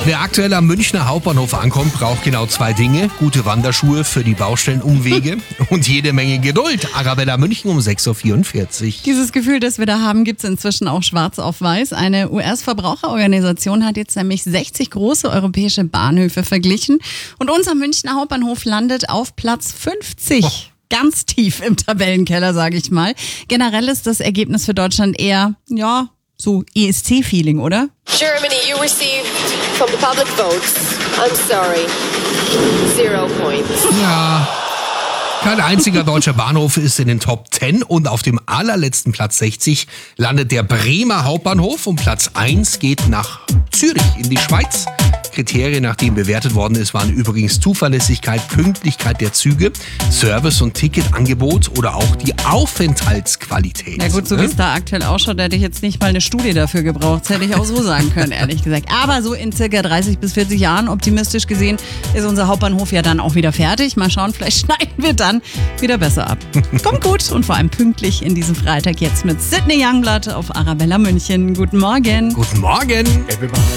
Wer aktuell am Münchner Hauptbahnhof ankommt, braucht genau 2 Dinge. Gute Wanderschuhe für die Baustellenumwege und jede Menge Geduld. Arabella München um 6.44 Uhr. Dieses Gefühl, das wir da haben, gibt es inzwischen auch schwarz auf weiß. Eine US-Verbraucherorganisation hat jetzt nämlich 60 große europäische Bahnhöfe verglichen. Und unser Münchner Hauptbahnhof landet auf Platz 50. Ganz tief im Tabellenkeller, sage ich mal. Generell ist das Ergebnis für Deutschland eher, ja, so ESC-Feeling, oder? Germany, you received from the public votes. I'm sorry. 0 points. Ja, kein einziger deutscher Bahnhof ist in den Top 10 und auf dem allerletzten Platz 60 landet der Bremer Hauptbahnhof und Platz 1 geht nach Zürich in die Schweiz. Kriterien, nach denen bewertet worden ist, waren übrigens Zuverlässigkeit, Pünktlichkeit der Züge, Service- und Ticketangebot oder auch die Aufenthaltsqualität. Ja gut, so wie es da aktuell ausschaut, hätte ich jetzt nicht mal eine Studie dafür gebraucht. Das hätte ich auch so sagen können, ehrlich gesagt. Aber so in circa 30 bis 40 Jahren, optimistisch gesehen, ist unser Hauptbahnhof ja dann auch wieder fertig. Mal schauen, vielleicht schneiden wir dann wieder besser ab. Kommt gut und vor allem pünktlich in diesem Freitag jetzt mit Sydney Youngblood auf Arabella München. Guten Morgen. Guten Morgen.